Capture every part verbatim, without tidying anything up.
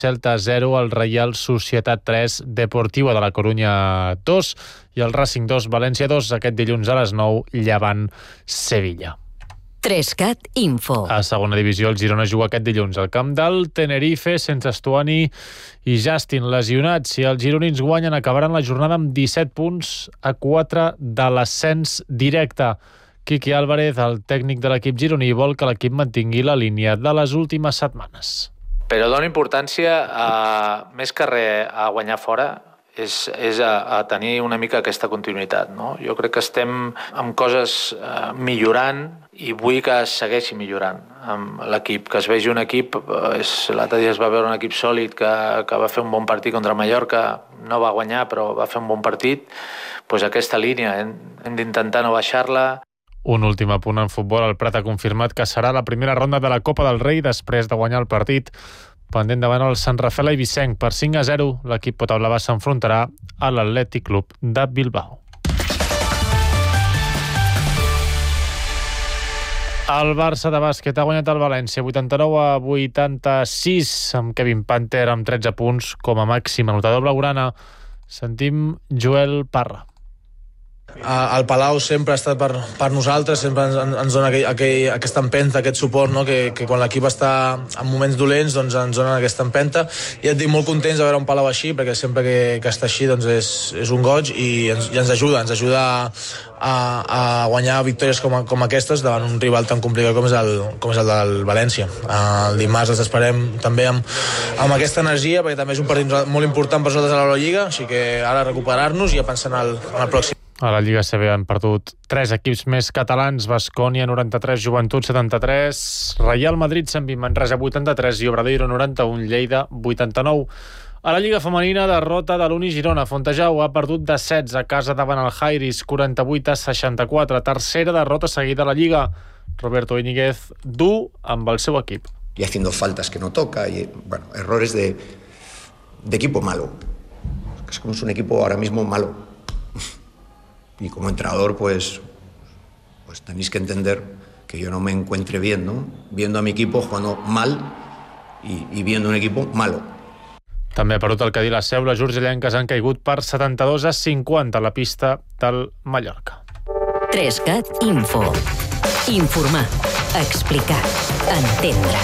Celta zero, el Reial Societat tres, Deportivo de la Corunya dos i el Racing dos, València dos, aquest dilluns a les nou, Llevant Sevilla. Trescat Info. A segona divisió, el Girona juga aquest dilluns al camp del Tenerife, sense Estuani i Justin lesionats. Si els gironins guanyen, acabaran la jornada amb disset punts a quatre de l'ascens directe. Quique Álvarez, el tècnic de l'equip gironí, vol que l'equip mantingui la línia de les últimes setmanes. Però dona importància, a, més que res, a guanyar fora, és, és a, a tenir una mica aquesta continuïtat, no? Jo crec que estem amb coses eh, millorant i vull que es segueixi millorant amb l'equip, que es vegi un equip, és, l'altre dia es va veure un equip sòlid que, que va fer un bon partit contra Mallorca, no va guanyar però va fer un bon partit, doncs aquesta línia hem, hem d'intentar no baixar-la. Un últim apunt en futbol, el Prat ha confirmat que serà la primera ronda de la Copa del Rei després de guanyar el partit pendent davant el Sant Rafael Eivissenc per cinc a zero. L'equip potablavar s'enfrontarà a l'Atlètic Club de Bilbao. El Barça de bàsquet ha guanyat el València vuitanta-nou a vuitanta-sis amb Kevin Panther amb tretze punts com a màxim anotador blaugrana. Sentim Joel Parra. El Palau sempre ha estat per, per nosaltres, sempre ens, ens dona aquell, aquell, aquesta empenta, aquest suport, no? que, que quan l'equip està en moments dolents doncs ens donen aquesta empenta, i et dic molt contents de veure un Palau així, perquè sempre que, que està així doncs és, és un goig i ens, i ens ajuda, ens ajuda a, a guanyar victòries com, a, com aquestes davant un rival tan complicat com és el, com és el del València. El dimarts els esperem també amb, amb aquesta energia, perquè també és un partit molt important per nosaltres a l'Eurolliga, així que ara recuperar-nos i a pensar en el, en el pròxim. A la Lliga C B han perdut tres equips més catalans: Baskonia noranta-tres, Joventut setanta-tres, Real Madrid cent vint, Manresa vuitanta-tres i Obradoiro noranta-un, Lleida vuitanta-nou. A la Lliga femenina, derrota de l'Uni Girona. Fontejau ha perdut de setze a casa davant el Jairis, quaranta-vuit a seixanta-quatre. Tercera derrota seguida a la Lliga. Roberto Íñiguez dur amb el seu equip. Y haciendo faltas que no toca, y bueno, errores de, de equipo malo. Es como es un equipo ahora mismo malo. Y como entrenador, pues, pues tenéis que entender que yo no me encuentre bien, ¿no? Viendo a mi equipo jugando mal y, y viendo un equipo malo. També ha perdut el Cadí la Seu. Les urgellenques han caigut per setanta-dos a cinquanta a la pista del Mallorca. Trescat Info. Informar, explicar, entendre.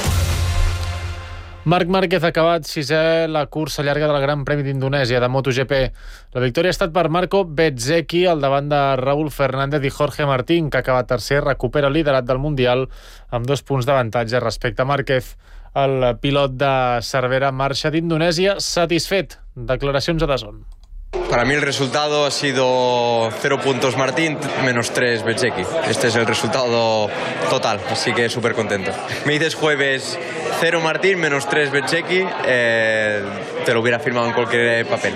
Marc Márquez ha acabat sisè la cursa llarga del Gran Premi d'Indonèsia de MotoGP. La victòria ha estat per Marco Bezzecchi al davant de Raúl Fernández i Jorge Martín, que ha acabat tercer, recupera el liderat del Mundial amb dos punts d'avantatge respecte a Márquez. El pilot de Cervera marxa d'Indonèsia satisfet. Declaracions a D A Z N. Para mí el resultado ha sido cero puntos Martín, menos tres Bezzecchi. Este es el resultado total, así que súper contento. Me dices jueves cero Martín, menos tres Bezzecchi, eh, te lo hubiera firmado en cualquier papel.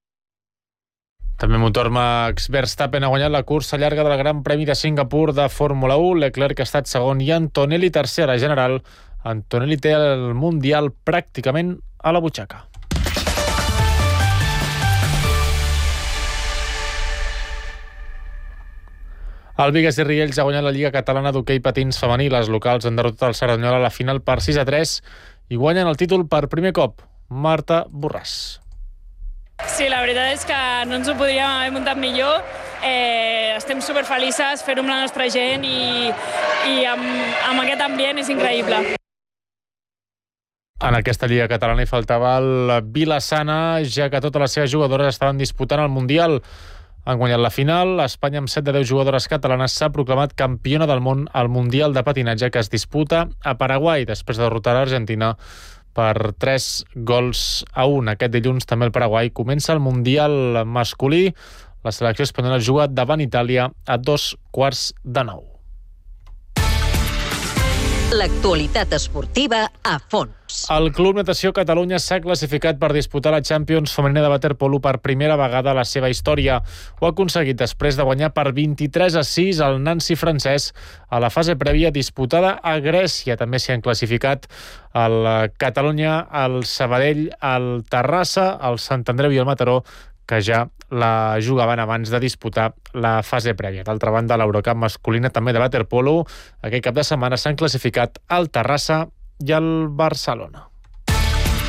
També motor Max Verstappen ha guanyat la cursa llarga del Gran Premi de Singapur de Fórmula u. Leclerc ha estat segon i Antonelli tercer a la general. Antonelli té el Mundial pràcticament a la butxaca. El Bigues i Riells ha guanyat la Lliga Catalana d'Hoquei Patins Femení. Les locals han derrotat el Cerdanyola a la final per sis a tres i guanyen el títol per primer cop. Marta Borràs. Sí, la veritat és que no ens ho podríem haver muntat millor. Eh, estem superfelices, fer-ho amb la nostra gent i, i amb, amb aquest ambient és increïble. En aquesta Lliga Catalana hi faltava el Vilassana, ja que totes les seves jugadores estaven disputant el Mundial. Han guanyat la final. Espanya, amb set de deu jugadores catalanes, s'ha proclamat campiona del món al Mundial de Patinatge, que es disputa a Paraguai, després de derrotar l'Argentina per tres gols a un. Aquest dilluns també el Paraguai comença el Mundial masculí. La selecció espanyola juga davant Itàlia a dos quarts de nou. L'actualitat esportiva a fons. El Club Natació Catalunya s'ha classificat per disputar la Champions femenina de waterpolo per primera vegada a la seva història. Ho ha aconseguit després de guanyar per vint-i-tres a sis al Nancy francès a la fase prèvia disputada a Grècia. També s'hi han classificat el Catalunya, el Sabadell, el Terrassa, el Sant Andreu i el Mataró, que ja la jugaven abans de disputar la fase prèvia. D'altra banda, l'Eurocup masculina també de waterpolo, aquest cap de setmana s'han classificat el Terrassa i el Barcelona.